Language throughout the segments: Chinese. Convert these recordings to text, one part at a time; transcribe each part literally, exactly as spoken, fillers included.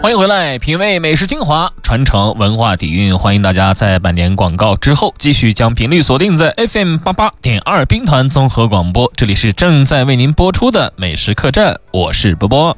欢迎回来，品味美食精华，传承文化底蕴。欢迎大家在半点广告之后，继续将频率锁定在 F M 八八点二兵团综合广播。这里是正在为您播出的美食客栈，我是波波。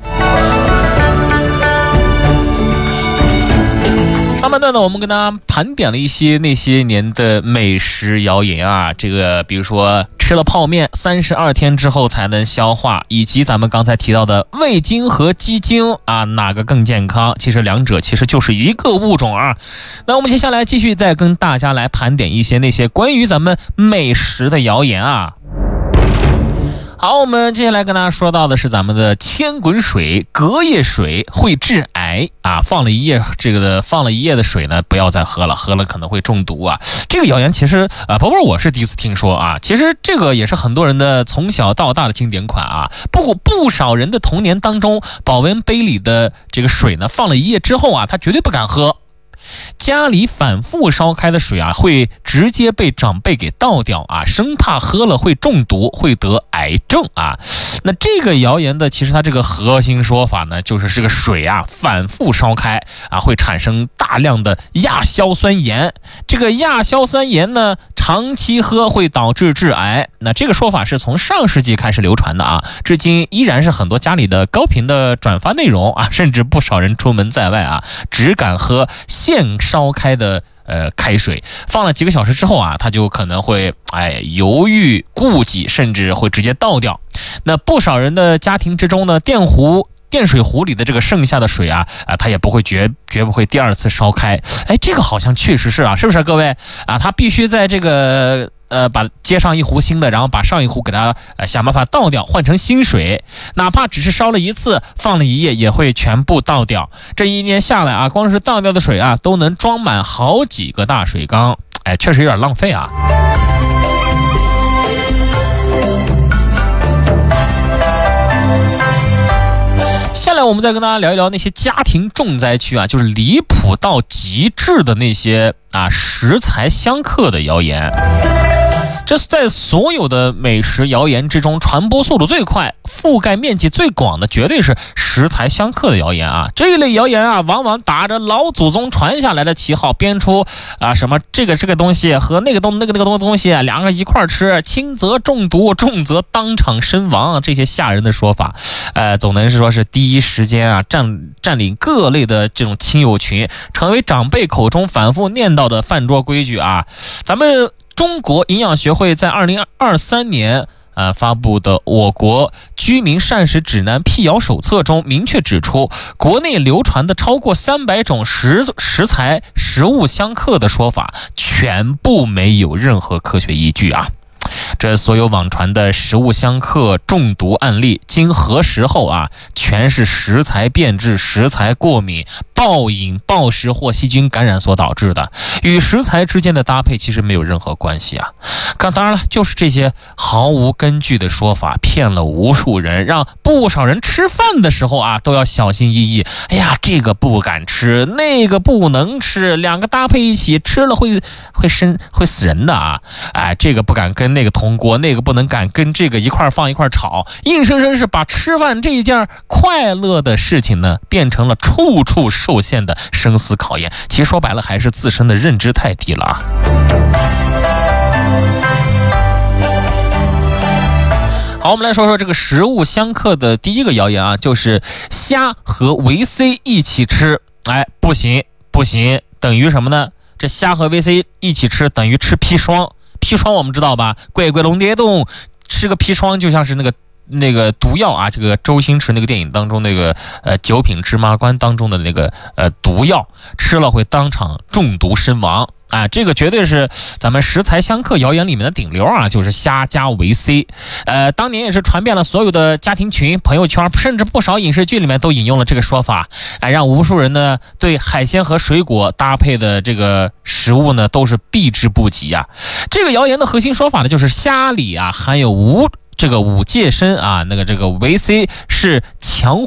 上半段呢，我们跟大家盘点了一些那些年的美食谣言啊，这个比如说吃了泡面三十二天之后才能消化，以及咱们刚才提到的味精和鸡精啊，哪个更健康？其实两者其实就是一个物种啊。那我们接下来继续再跟大家来盘点一些那些关于咱们美食的谣言啊。好，我们接下来跟大家说到的是咱们的千滚水，隔夜水会致癌啊！放了一夜这个的放了一夜的水呢，不要再喝了，喝了可能会中毒啊！这个谣言其实啊，包括我是第一次听说啊。其实这个也是很多人的从小到大的经典款啊。不过不少人的童年当中，保温杯里的这个水呢，放了一夜之后啊，他绝对不敢喝。家里反复烧开的水啊，会直接被长辈给倒掉啊，生怕喝了会中毒，会得癌症啊。那这个谣言的其实它这个核心说法呢，就是这个水啊反复烧开啊，会产生大量的亚硝酸盐。这个亚硝酸盐呢，长期喝会导致致癌。那这个说法是从上世纪开始流传的啊，至今依然是很多家里的高频的转发内容啊，甚至不少人出门在外啊，只敢喝现烧开的呃开水，放了几个小时之后啊，它就可能会哎犹豫顾忌，甚至会直接倒掉。那不少人的家庭之中呢，电壶电水壶里的这个剩下的水啊，啊，它也不会绝绝不会第二次烧开。哎，这个好像确实是啊，是不是各位啊？它必须在这个呃把接上一壶新的，然后把上一壶给它呃想办法倒掉，换成新水。哪怕只是烧了一次，放了一夜，也会全部倒掉。这一年下来啊，光是倒掉的水啊，都能装满好几个大水缸。哎，确实有点浪费啊。下来我们再跟大家聊一聊那些家庭重灾区啊，就是离谱到极致的那些啊食材相克的谣言。这是在所有的美食谣言之中，传播速度最快、覆盖面积最广的，绝对是食材相克的谣言啊！这一类谣言啊，往往打着老祖宗传下来的旗号，编出啊什么这个这个东西和那个东那个那个东东西两个一块吃，轻则中毒，重则当场身亡，这些吓人的说法，呃，总能是说是第一时间啊占占领各类的这种亲友群，成为长辈口中反复念叨的饭桌规矩啊！咱们中国营养学会在二零二三年呃发布的《我国居民膳食指南辟谣手册》中明确指出，国内流传的超过三百种食食材食物相克的说法，全部没有任何科学依据啊！这所有网传的食物相克中毒案例，经核实后啊，全是食材变质、食材过敏、暴饮暴食或细菌感染所导致的，与食材之间的搭配其实没有任何关系啊。当然了，就是这些毫无根据的说法骗了无数人，让不少人吃饭的时候啊都要小心翼翼。哎呀，这个不敢吃，那个不能吃，两个搭配一起吃了会会生会死人的啊！哎，这个不敢跟那个同锅，那个不能敢跟这个一块放一块炒，硬生生是把吃饭这一件快乐的事情呢，变成了处处受限的生死考验。其实说白了，还是自身的认知太低了啊。好，我们来说说这个食物相克的第一个谣言啊，就是虾和维 C 一起吃，哎，不行不行，等于什么呢？这虾和维 C 一起吃等于吃砒霜。砒霜我们知道吧？乖乖龙蝶洞吃个砒霜就像是那个那个毒药啊，这个周星驰那个电影当中那个呃九品芝麻官当中的那个呃毒药，吃了会当场中毒身亡啊！这个绝对是咱们食材相克谣言里面的顶流啊，就是虾加维 C。呃，当年也是传遍了所有的家庭群、朋友圈，甚至不少影视剧里面都引用了这个说法，哎、呃，让无数人呢对海鲜和水果搭配的这个食物呢都是避之不及啊。这个谣言的核心说法呢，就是虾里啊含有无这个五芥砷啊，那个这个维 C 是强